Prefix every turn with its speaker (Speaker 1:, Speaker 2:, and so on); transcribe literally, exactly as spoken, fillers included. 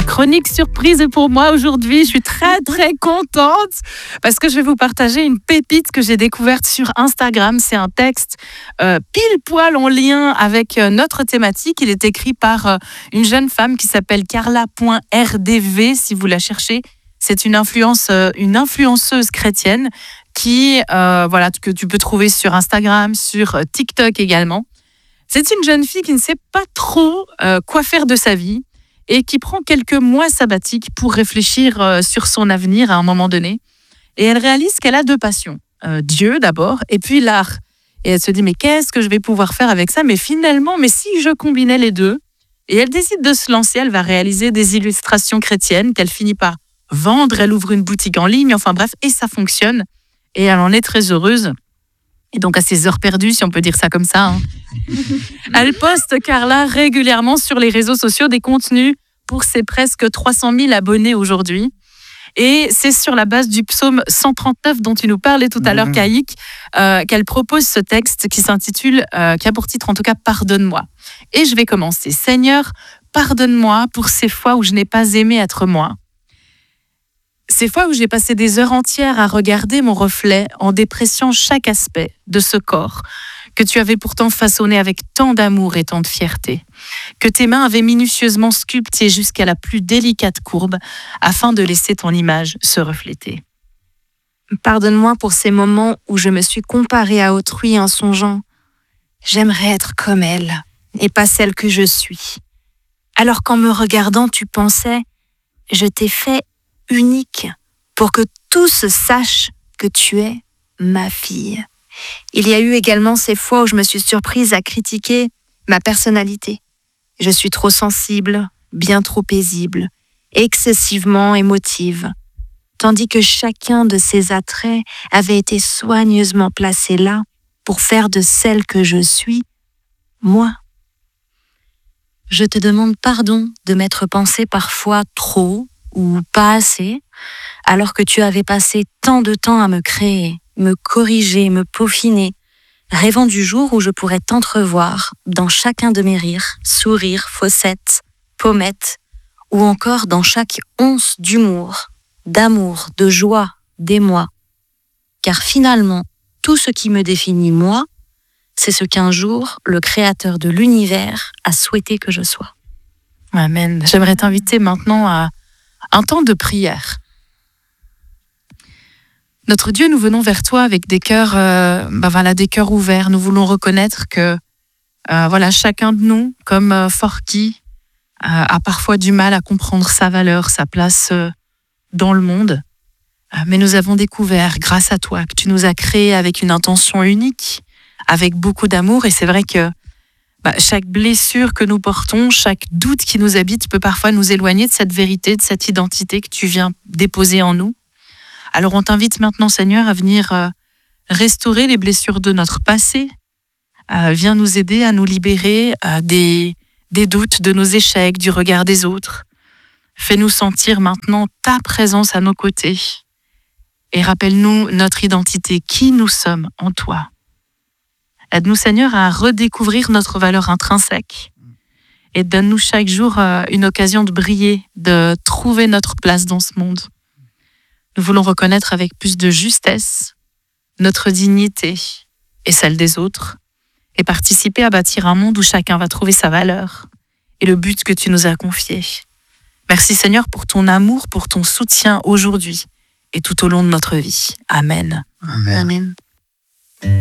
Speaker 1: La chronique surprise est pour moi aujourd'hui. Je suis très très contente parce que je vais vous partager une pépite que j'ai découverte sur Instagram. C'est un texte euh, pile poil en lien avec euh, notre thématique. Il est écrit par euh, une jeune femme qui s'appelle carla point r d v si vous la cherchez. C'est une, influence, euh, une influenceuse chrétienne qui, euh, voilà, que tu peux trouver sur Instagram, sur euh, TikTok également. C'est une jeune fille qui ne sait pas trop euh, quoi faire de sa vie et qui prend quelques mois sabbatiques pour réfléchir euh, sur son avenir à un moment donné. Et elle réalise qu'elle a deux passions. Euh, Dieu d'abord et puis l'art. Et elle se dit, mais qu'est-ce que je vais pouvoir faire avec ça ? Mais finalement, mais si je combinais les deux ? Et elle décide de se lancer. Elle va réaliser des illustrations chrétiennes qu'elle finit par vendre. Elle ouvre une boutique en ligne. Enfin bref, et ça fonctionne. Et elle en est très heureuse. Et donc, à ses heures perdues, si on peut dire ça comme ça. Hein. Elle poste, Carla, régulièrement sur les réseaux sociaux des contenus pour ses presque trois cent mille abonnés aujourd'hui. Et c'est sur la base du psaume cent trente-neuf dont tu nous parlais tout à mmh. l'heure, Caïk, euh, qu'elle propose ce texte qui s'intitule, euh, qui a pour titre en tout cas « Pardonne-moi ». Et je vais commencer. « Seigneur, pardonne-moi pour ces fois où je n'ai pas aimé être moi. Ces fois où j'ai passé des heures entières à regarder mon reflet en dépréciant chaque aspect de ce corps que tu avais pourtant façonné avec tant d'amour et tant de fierté, que tes mains avaient minutieusement sculpté jusqu'à la plus délicate courbe afin de laisser ton image se refléter.
Speaker 2: Pardonne-moi pour ces moments où je me suis comparée à autrui en songeant « J'aimerais être comme elle et pas celle que je suis. » Alors qu'en me regardant, tu pensais « Je t'ai fait unique pour que tous sachent que tu es ma fille. » Il y a eu également ces fois où je me suis surprise à critiquer ma personnalité. Je suis trop sensible, bien trop paisible, excessivement émotive, tandis que chacun de ces attraits avait été soigneusement placé là pour faire de celle que je suis, moi. Je te demande pardon de m'être pensée parfois trop ou pas assez, alors que tu avais passé tant de temps à me créer, me corriger, me peaufiner, rêvant du jour où je pourrais t'entrevoir dans chacun de mes rires, sourires, fossettes, pommettes, ou encore dans chaque once d'humour, d'amour, de joie, d'émoi. Car finalement, tout ce qui me définit moi, c'est ce qu'un jour, le Créateur de l'univers a souhaité que je sois.
Speaker 1: Amen. J'aimerais t'inviter maintenant à un temps de prière. Notre Dieu, nous venons vers toi avec des cœurs, euh, ben voilà, des cœurs ouverts. Nous voulons reconnaître que euh, voilà, chacun de nous, comme euh, Forky, euh, a parfois du mal à comprendre sa valeur, sa place euh, dans le monde. Euh, mais nous avons découvert, grâce à toi, que tu nous as créés avec une intention unique, avec beaucoup d'amour. Et c'est vrai que bah, chaque blessure que nous portons, chaque doute qui nous habite peut parfois nous éloigner de cette vérité, de cette identité que tu viens déposer en nous. Alors on t'invite maintenant, Seigneur, à venir euh, restaurer les blessures de notre passé. Euh, viens nous aider à nous libérer euh, des, des doutes, de nos échecs, du regard des autres. Fais-nous sentir maintenant ta présence à nos côtés. Et rappelle-nous notre identité, qui nous sommes en toi. Aide-nous, Seigneur, à redécouvrir notre valeur intrinsèque. Et donne-nous chaque jour euh, une occasion de briller, de trouver notre place dans ce monde. Nous voulons reconnaître avec plus de justesse notre dignité et celle des autres et participer à bâtir un monde où chacun va trouver sa valeur et le but que tu nous as confié. Merci Seigneur pour ton amour, pour ton soutien aujourd'hui et tout au long de notre vie. Amen.
Speaker 3: Amen.
Speaker 2: Amen.